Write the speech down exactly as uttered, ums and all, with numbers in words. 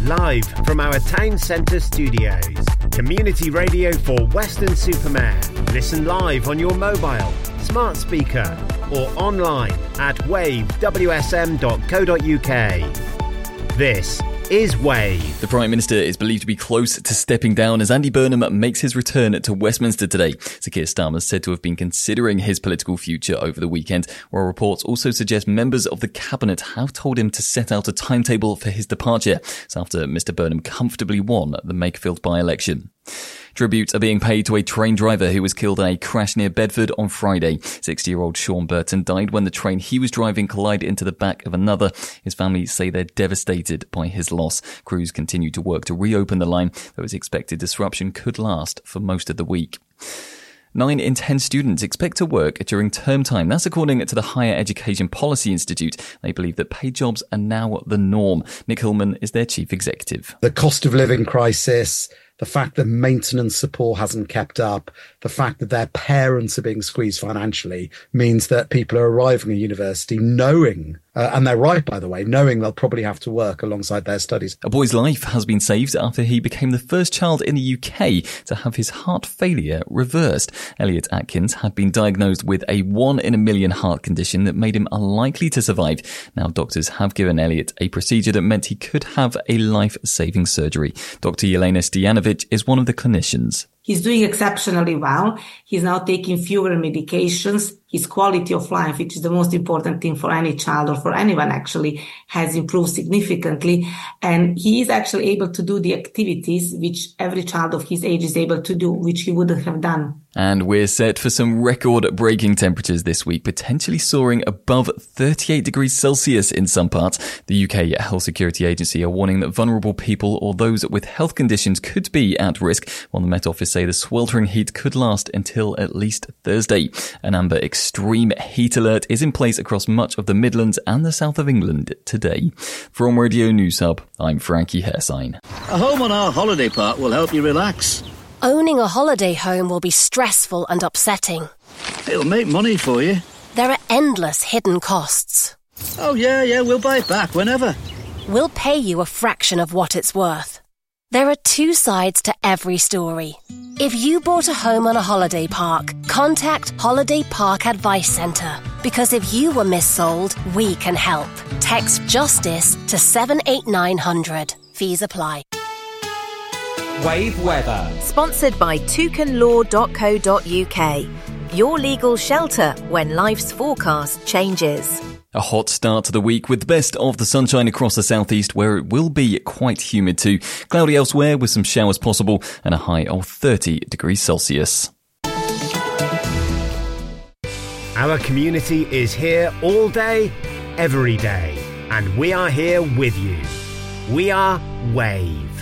Live from our town centre studios. Community radio for Weston-super-Mare. Listen live on your mobile, smart speaker or online at wave w s m dot co dot u k. This is Wave. The Prime Minister is believed to be close to stepping down as Andy Burnham makes his return to Westminster today. Sir Keir Starmer is said to have been considering his political future over the weekend, while reports also suggest members of the Cabinet have told him to set out a timetable for his departure. It's after Mr Burnham comfortably won the Makerfield by-election. Tributes are being paid to a train driver who was killed in a crash near Bedford on Friday. sixty-year-old Sean Burton died when the train he was driving collided into the back of another. His family say they're devastated by his loss. Crews continue to work to reopen the line, though it's expected disruption could last for most of the week. Nine in ten students expect to work during term time. That's according to the Higher Education Policy Institute. They believe that paid jobs are now the norm. Nick Hillman is their chief executive. The cost of living crisis, the fact that maintenance support hasn't kept up, the fact that their parents are being squeezed financially means that people are arriving at university knowing, uh, and they're right, by the way, knowing they'll probably have to work alongside their studies. A boy's life has been saved after he became the first child in the U K to have his heart failure reversed. Elliot Atkins had been diagnosed with a one in a million heart condition that made him unlikely to survive. Now doctors have given Elliot a procedure that meant he could have a life-saving surgery. Doctor Yelena Stojanovic is one of the clinicians. He's doing exceptionally well. He's now taking fewer medications. His quality of life, which is the most important thing for any child or for anyone actually, has improved significantly. And he is actually able to do the activities which every child of his age is able to do, which he wouldn't have done. And we're set for some record-breaking temperatures this week, potentially soaring above thirty-eight degrees Celsius in some parts. The U K Health Security Agency are warning that vulnerable people or those with health conditions could be at risk, while the Met Office say the sweltering heat could last until at least Thursday. An amber extreme heat alert is in place across much of the Midlands and the south of England today. From Radio News Hub, I'm Frankie Hairsign. A home on our holiday park will help you relax. Owning a holiday home will be stressful and upsetting. It'll make money for you. There are endless hidden costs. Oh yeah, yeah, we'll buy it back whenever. We'll pay you a fraction of what it's worth. There are two sides to every story. If you bought a home on a holiday park, contact Holiday Park Advice Centre. Because if you were missold, we can help. Text JUSTICE to seven eight nine hundred. Fees apply. Wave weather. Sponsored by toucan law dot co dot u k. Your legal shelter when life's forecast changes. A hot start to the week with the best of the sunshine across the southeast, where it will be quite humid too. Cloudy elsewhere with some showers possible and a high of thirty degrees Celsius. Our community is here all day, every day, and we are here with you. We are Wave.